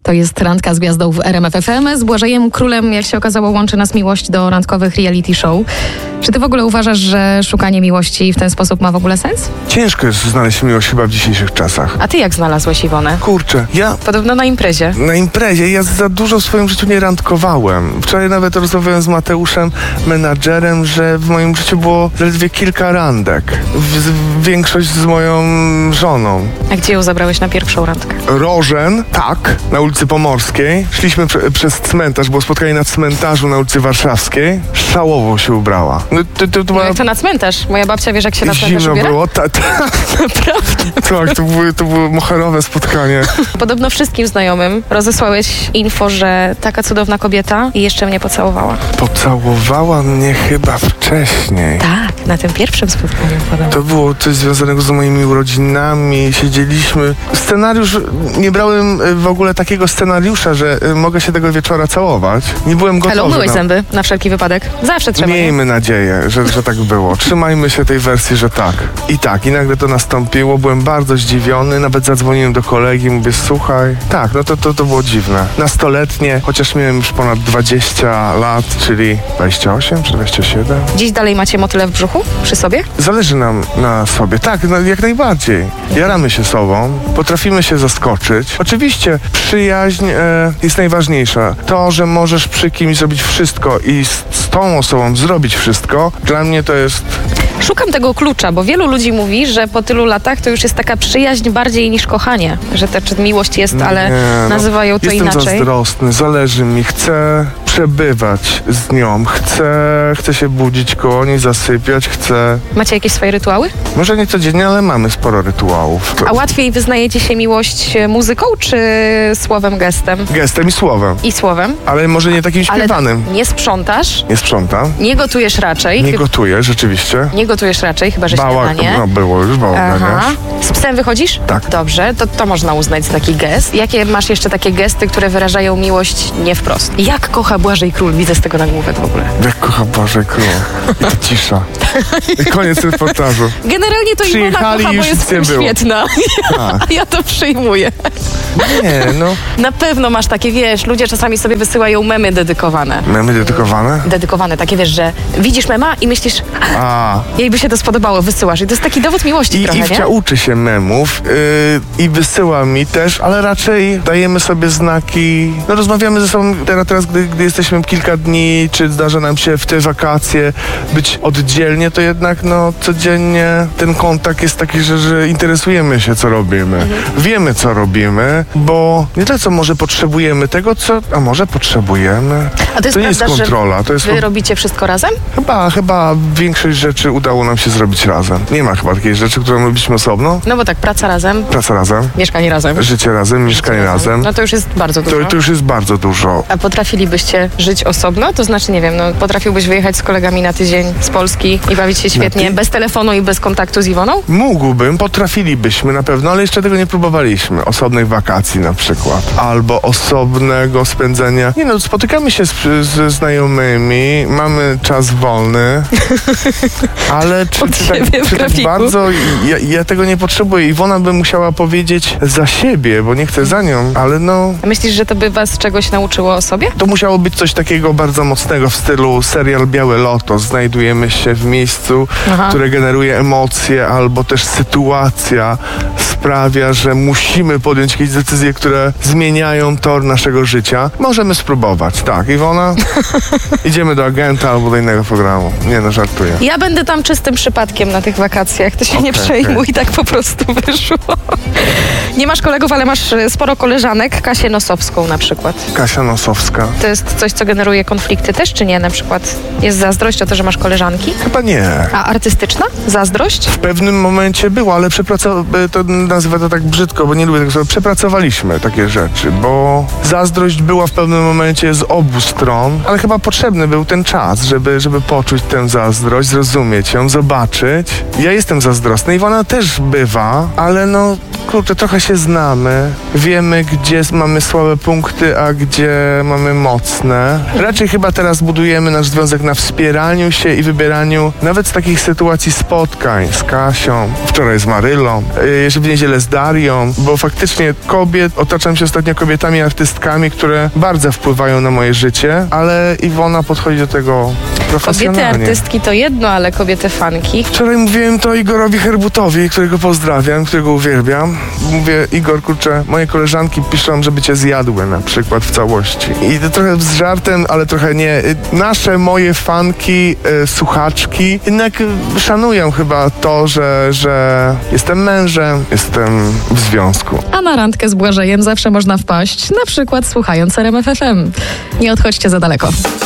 To jest Randka z Gwiazdą w RMF FM. Z Błażejem Królem, jak się okazało, łączy nas miłość do randkowych reality show. Czy ty w ogóle uważasz, że szukanie miłości w ten sposób ma w ogóle sens? Ciężko jest znaleźć miłość chyba w dzisiejszych czasach. A ty jak znalazłeś Iwonę? Kurczę, ja Podobno na imprezie. na imprezie, ja za dużo w swoim życiu nie randkowałem. Wczoraj nawet rozmawiałem z Mateuszem, menadżerem, że w moim życiu było zaledwie kilka randek. Większość z moją żoną. A gdzie ją zabrałeś na pierwszą randkę? Rożen, tak, na ulicy Pomorskiej. Szliśmy przez cmentarz, było spotkanie na cmentarzu na ulicy Warszawskiej. Szałowo się ubrała. No, to była... Jak to na cmentarz? Moja babcia, wiesz, jak się na cmentarz Zimno ubiera? było, Naprawdę. tak, to było moherowe spotkanie. Podobno wszystkim znajomym rozesłałeś info, że taka cudowna kobieta i jeszcze mnie pocałowała. Pocałowała mnie chyba wcześniej. Tak, na tym pierwszym spotkaniu podobno. To było coś związanego z moimi urodzinami, siedzieliśmy. Scenariusz, nie brałem w ogóle takiego scenariusza, że mogę się tego wieczora całować. Nie byłem gotowy. Ale umyłeś zęby na wszelki wypadek? Zawsze trzeba. Miejmy nadzieję, że tak było. Trzymajmy się tej wersji, że tak. I nagle to nastąpiło. Byłem bardzo zdziwiony, nawet zadzwoniłem do kolegi, mówię, słuchaj. Tak, no to było dziwne. Nastoletnie, chociaż miałem już ponad 20 lat, czyli 28 czy 27. Dziś dalej macie motyle w brzuchu? Przy sobie? Zależy nam na sobie. Tak, no, jak najbardziej. Jaramy się sobą, potrafimy się zaskoczyć. Oczywiście przyjaźń jest najważniejsza. To, że możesz przy kimś zrobić wszystko i z tą osobą zrobić wszystko, dla mnie to jest... Szukam tego klucza, bo wielu ludzi mówi, że po tylu latach to już jest taka przyjaźń bardziej niż kochanie. Że ta miłość jest, ale nazywają to jestem inaczej. Jestem zazdrosny, zależy mi, chcę przebywać z nią, chcę się budzić koło niej, zasypiać, chcę... Macie jakieś swoje rytuały? Może nie codziennie, ale mamy sporo rytuałów. A łatwiej wyznajecie się miłość muzyką czy słowem, gestem? Gestem i słowem. I słowem? Ale może nie takim śpiewanym. Ale nie sprzątasz? Nie sprzątam. Nie gotujesz raczej? Nie gotuję, rzeczywiście. Nie gotujesz raczej, chyba że śniadanie. No było już bałagania. Z psem wychodzisz? Tak. Dobrze, to można uznać za taki gest. Jakie masz jeszcze takie gesty, które wyrażają miłość nie wprost? Jak kocha Błażej Król? Widzę z tego nagłówek w ogóle. Jak kocha Błażej Król. I to cisza. I koniec reportażu. Generalnie to Iwona kocha, bo jest świetna. Ja to przyjmuję. Nie, no. Na pewno masz takie, wiesz, ludzie czasami sobie wysyłają memy dedykowane. Memy dedykowane? Dedykowane, takie wiesz, że widzisz mema i myślisz, jej by się to spodobało, wysyłasz. I to jest taki dowód miłości trochę, Iwcia nie? uczy się memów i wysyła mi też, ale raczej dajemy sobie znaki. No rozmawiamy ze sobą teraz, gdy jesteśmy kilka dni, czy zdarza nam się w te wakacje być oddzielnie, to jednak no codziennie ten kontakt jest taki, że interesujemy się, co robimy. Wiemy, co robimy, bo nie tyle, co może potrzebujemy tego, a może potrzebujemy. A to jest nie jest prawda, kontrola. To jest wy robicie wszystko razem? Chyba większość rzeczy udało nam się zrobić razem. Nie ma chyba takiej rzeczy, którą robiliśmy osobno. No bo tak, praca razem. Praca razem. Mieszkanie razem. Życie razem, mieszkanie razem. No to już jest bardzo dużo. To już jest bardzo dużo. A potrafilibyście żyć osobno? To znaczy, nie wiem, no potrafiłbyś wyjechać z kolegami na tydzień z Polski i bawić się świetnie, bez telefonu i bez kontaktu z Iwoną? Mógłbym, potrafilibyśmy na pewno, ale jeszcze tego nie próbowaliśmy. Osobnych wakacji na przykład. Albo osobnego spędzenia. Nie no, spotykamy się ze znajomymi, mamy czas wolny, ale czy tak bardzo... Ja tego nie potrzebuję. Iwona by musiała powiedzieć za siebie, bo nie chcę za nią, ale no... A myślisz, że to by was czegoś nauczyło o sobie? To musiało być coś takiego bardzo mocnego w stylu serial Białe Loto. Znajdujemy się w miejscu, które generuje emocje, albo też sytuacja sprawia, że musimy podjąć jakieś decyzje, które zmieniają tor naszego życia. Możemy spróbować. Tak, Iwona? Idziemy do agenta albo do innego programu. Nie no, żartuję. Ja będę tam czystym przypadkiem na tych wakacjach. To się nie przejmuj, tak po prostu wyszło. Nie masz kolegów, ale masz sporo koleżanek. Kasię Nosowską na przykład. Kasia Nosowska. To jest coś, co generuje konflikty też, czy nie? Na przykład jest zazdrość o to, że masz koleżanki? Chyba nie. A artystyczna zazdrość? W pewnym momencie było, ale to nazywam to tak brzydko, bo nie lubię tego słowa. Przepracowaliśmy takie rzeczy, bo zazdrość była w pewnym momencie z obu stron, ale chyba potrzebny był ten czas, żeby poczuć tę zazdrość, zrozumieć ją, zobaczyć. Ja jestem zazdrosny, Iwona też bywa, ale no kurczę, trochę się znamy, wiemy, gdzie mamy słabe punkty, a gdzie mamy mocne. Raczej chyba teraz budujemy nasz związek na wspieraniu się i wybieraniu nawet z takich sytuacji spotkań z Kasią, wczoraj z Marylą, jeszcze w niedzielę z Darią, bo faktycznie kobiet. Otaczam się ostatnio kobietami artystkami, które bardzo wpływają na moje życie, ale Iwona podchodzi do tego profesjonalnie. Kobiety artystki to jedno, ale kobiety fanki. Wczoraj mówiłem to Igorowi Herbutowi, którego pozdrawiam, którego uwielbiam. Mówię, Igor, kurczę, moje koleżanki piszą, żeby cię zjadły na przykład w całości. I to trochę z żartem, ale trochę nie. Moje fanki, słuchaczki jednak szanują chyba to, że jestem mężem, jestem w związku. A na randkę z Błażejem zawsze można wpaść, na przykład słuchając RMF FM. Nie odchodźcie za daleko.